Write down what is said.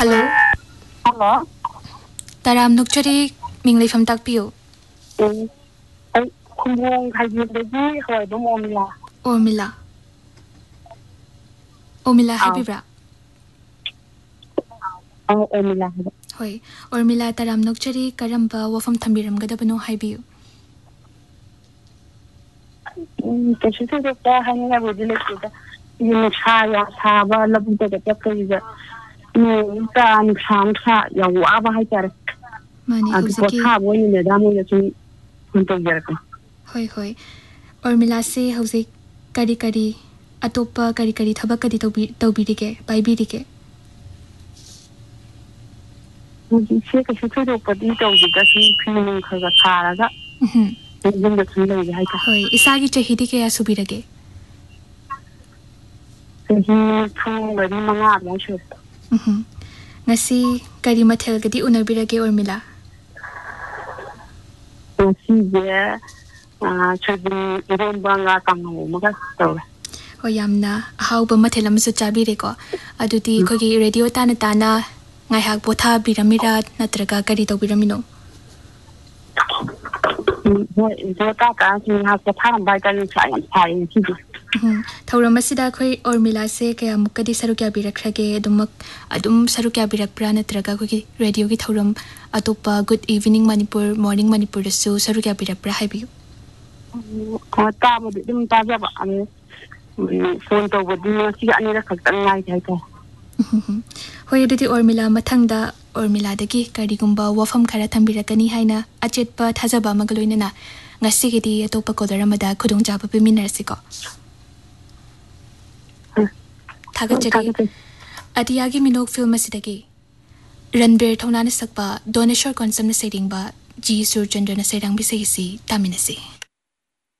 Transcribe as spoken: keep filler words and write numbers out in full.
Hello. Hello. Taram nukchari minglay fam takpiyo. Eh, ay kumong hayyudagi hoy dum omila. Ormila. Ormila Ah. happy bra. Ang omila. Hoy, Ormila taram nukchari karamba wafam thambiram gadabano haibiyo. Mm, kasi sa dokta hanya budile kita. Yung saya saba labun ta ta kaya. Ni ta ni sang sa ya wa ba hai tar. Mani Ag po huziki. tha bo ni ne da mo ya sun kun to yer ko. Hoy hoy. Ormila se huzik kari kari atopa kari kari thabak kadi tawbi tawbirige baibirige. Ni se ka sa dokta di to ji da sun pinin ka ga thara ga. Mhm. Yung da sun le hai ta. Hoy, isagi chahidi ke asubirage. Kasi thung ba ni mga mo shu. Mhm. Ngasi kari mathel gadi unabirage Ormila. Kasi je ah chudin iron banga tangho maga to. Hoy yamna ahawba mathel amsu chabire ko. Adudi khogi radio tana tana ngai hak botha biramira natraga kari tawbiramino. Hoy je ta ka si ha ka thang bai ta ni sai an sai ni ji. Mhm. Thauram asida khoi Ormila se kaya mukadi sarukya birakrage adumak adum sarukya birakpra natraga khogi radio gi thauram atopa good evening Manipur morning Manipur su sarukya birakpra haibiyu. Ko ta mo dum ta ja ba an phone to bo di si ani ra khak tan ngai thai ka. Hoy adudi Ormila mathangda Ormila dagi karigumba wafam khara thambirakani haina achetpa thajaba magaloinana ngasi gidi atopa kodaramada khudong jaba biminarsi ko. Thagachari Adiyagi Minok film asidagi Ranbir Thonana sakpa Doneshwar Konsam na sayringba G Surchandra na sayrang bisayisi taminasi.